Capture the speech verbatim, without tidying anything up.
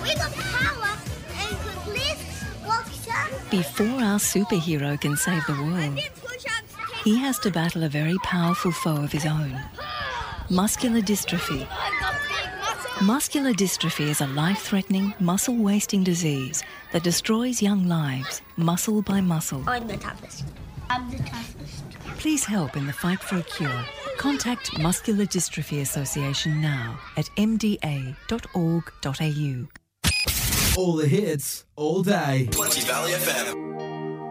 We got power and could lift, walk, jump. Before our superhero can save the world, he has to battle a very powerful foe of his own. Muscular dystrophy. Muscular dystrophy is a life-threatening, muscle-wasting disease that destroys young lives, muscle by muscle. I'm the toughest. I'm the toughest. Please help in the fight for a cure. Contact Muscular Dystrophy Association now at m d a dot org dot a u. All the hits, all day. Twenty Valley F M.